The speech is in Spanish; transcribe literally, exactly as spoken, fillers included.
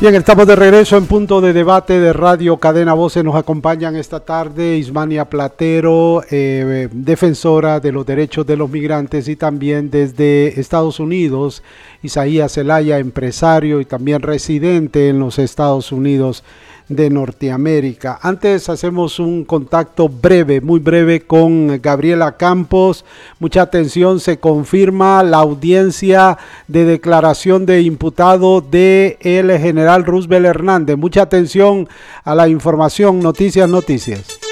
Bien, estamos de regreso en Punto de Debate de Radio Cadena Voces. Nos acompañan esta tarde Ismania Platero, eh, defensora de los derechos de los migrantes, y también desde Estados Unidos, Isaías Zelaya, empresario y también residente en los Estados Unidos de Norteamérica. Antes hacemos un contacto breve, muy breve, con Gabriela Campos. Mucha atención, se confirma la audiencia de declaración de imputado de el general Roosevelt Hernández. Mucha atención a la información, noticias, noticias.